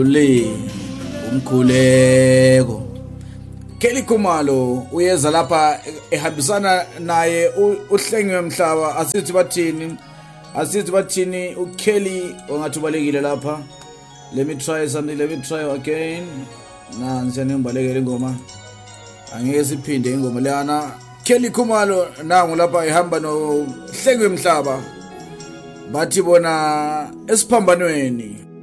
umkhululi umkhuleko. Kelly Khumalo uyeza lapha ehambisana naye uhlengwe Mhlaba asithi bathini uKelly ongathubalekile lapha. Let me try again. Nansi ngibalekele ingoma. Angeke siphinde ingoma leyana. Kelly Khumalo nangu lapha ehamba no Hlengwe Mhlaba. Bathi bona esiphambanweni